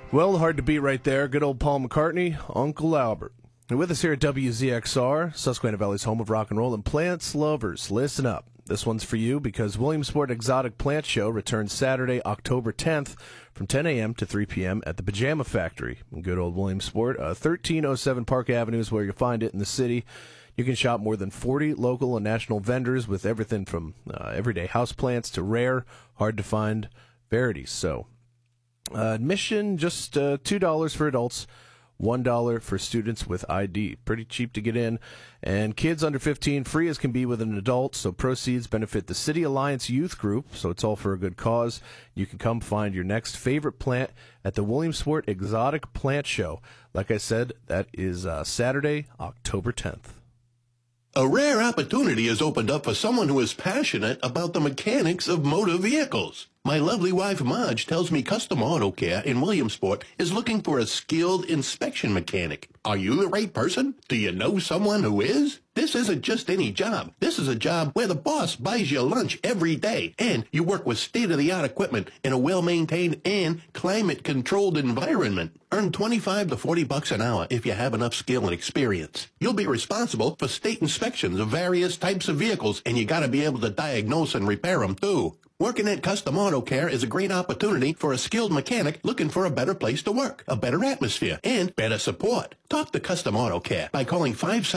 Well, hard to beat right there. Good old Paul McCartney, Uncle Albert. And with us here at WZXR, Susquehanna Valley's home of rock and roll and plants lovers. Listen up. This one's for you because Williamsport Exotic Plant Show returns Saturday, October 10th from 10 a.m. to 3 p.m. at the Pajama Factory in good old Williamsport. 1307 Park Avenue is where you'll find it in the city. You can shop more than 40 local and national vendors with everything from everyday houseplants to rare, hard-to-find rarities. So, admission, just $2 for adults, $1 for students with ID. Pretty cheap to get in. And kids under 15, free as can be with an adult, so proceeds benefit the City Alliance Youth Group, so it's all for a good cause. You can come find your next favorite plant at the Williamsport Exotic Plant Show. Like I said, that is Saturday, October 10th. A rare opportunity has opened up for someone who is passionate about the mechanics of motor vehicles. My lovely wife, Marge, tells me Custom Auto Care in Williamsport is looking for a skilled inspection mechanic. Are you the right person? Do you know someone who is? This isn't just any job. This is a job where the boss buys you lunch every day, and you work with state-of-the-art equipment in a well-maintained and climate-controlled environment. Earn $25 to $40 an hour if you have enough skill and experience. You'll be responsible for state inspections of various types of vehicles, and you gotta be able to diagnose and repair them, too. Working at Custom Auto Care is a great opportunity for a skilled mechanic looking for a better place to work, a better atmosphere, and better support. Talk to Custom Auto Care by calling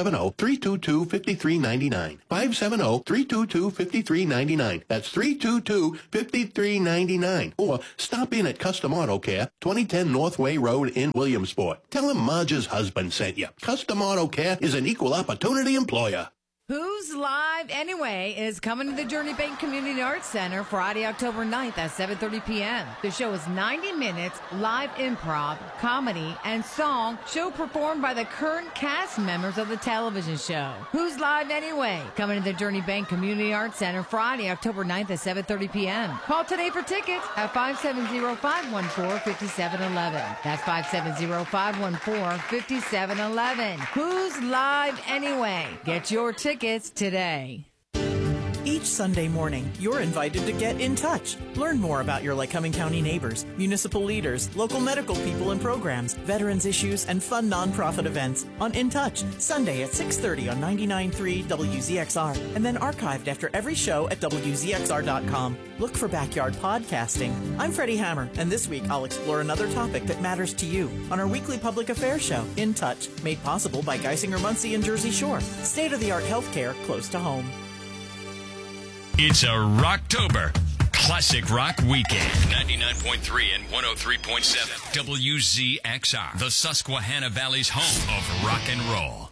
570-322-5399. 570-322-5399. That's 322-5399. Or stop in at Custom Auto Care, 2010 Northway Road in Williamsport. Tell them Marge's husband sent you. Custom Auto Care is an equal opportunity employer. Who's Live Anyway is coming to the Journey Bank Community Arts Center Friday, October 9th at 7:30 p.m. The show is 90 minutes live improv, comedy, and song, show performed by the current cast members of the television show. Who's Live Anyway? Coming to the Journey Bank Community Arts Center Friday, October 9th at 7:30 p.m. Call today for tickets at 570-514-5711. That's 570-514-5711. Who's Live Anyway? Get your tickets today. Each Sunday morning, you're invited to get in touch. Learn more about your Lycoming County neighbors, municipal leaders, local medical people and programs, veterans issues, and fun nonprofit events on In Touch, Sunday at 6:30 on 99.3 WZXR, and then archived after every show at WZXR.com. Look for Backyard Podcasting. I'm Freddie Hammer, and this week I'll explore another topic that matters to you on our weekly public affairs show, In Touch, made possible by Geisinger Muncie and Jersey Shore. State-of-the-art healthcare close to home. It's a Rocktober Classic Rock Weekend. 99.3 and 103.7 WZXR, the Susquehanna Valley's home of rock and roll.